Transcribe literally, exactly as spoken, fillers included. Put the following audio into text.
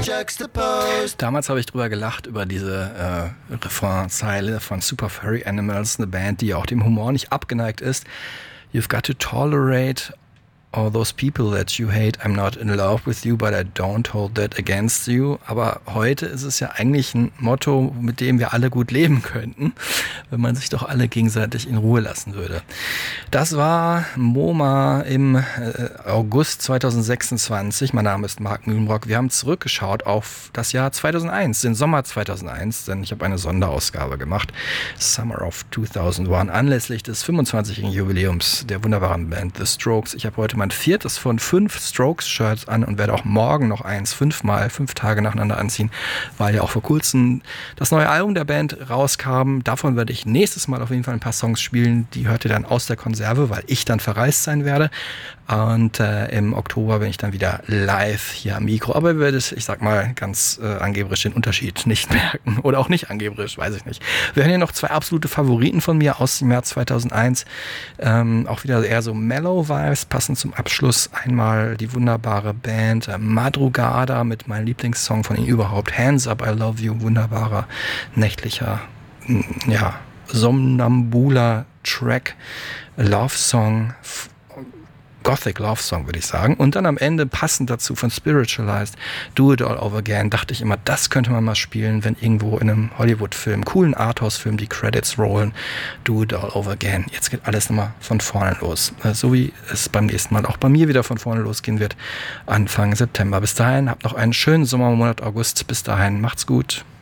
Damals habe ich drüber gelacht, über diese äh, Refrain-Zeile von Super Furry Animals, eine Band, die auch dem Humor nicht abgeneigt ist. You've got to tolerate all those people that you hate. I'm not in love with you, but I don't hold that against you. Aber heute ist es ja eigentlich ein Motto, mit dem wir alle gut leben könnten, wenn man sich doch alle gegenseitig in Ruhe lassen würde. Das war MoMA im äh, August zweitausendsechsundzwanzig. Mein Name ist Marc Mühlenbrock. Wir haben zurückgeschaut auf das Jahr zweitausendeins, den Sommer zweitausendeins, denn ich habe eine Sonderausgabe gemacht, Summer of zweitausendeins, anlässlich des fünfundzwanzigjährigen Jubiläums der wunderbaren Band The Strokes. Ich habe heute mein viertes von fünf Strokes-Shirts an und werde auch morgen noch eins fünfmal, fünf Tage nacheinander anziehen, weil ja auch vor kurzem das neue Album der Band rauskam. Davon werde ich nächstes Mal auf jeden Fall ein paar Songs spielen. Die hört ihr dann aus der Konserve, weil ich dann verreist sein werde. Und äh, im Oktober bin ich dann wieder live hier am Mikro. Aber ihr werdet, ich sag mal, ganz äh, angeberisch den Unterschied nicht merken. Oder auch nicht angeberisch, weiß ich nicht. Wir hören hier noch zwei absolute Favoriten von mir aus dem Jahr zweitausendeins. Ähm, auch wieder eher so Mellow-Vibes, passend zum Abschluss. Einmal die wunderbare Band äh, Madrugada mit meinem Lieblingssong von ihnen überhaupt. Hands Up, I Love You. Wunderbarer, nächtlicher, ja, somnambuler Track. Love-Song. Gothic Love Song, würde ich sagen. Und dann am Ende, passend dazu von Spiritualized, Do It All Over Again, dachte ich immer, das könnte man mal spielen, wenn irgendwo in einem Hollywood-Film, coolen Arthouse-Film, die Credits rollen. Do It All Over Again. Jetzt geht alles nochmal von vorne los. So wie es beim nächsten Mal auch bei mir wieder von vorne losgehen wird, Anfang September. Bis dahin, habt noch einen schönen Sommermonat August. Bis dahin, macht's gut.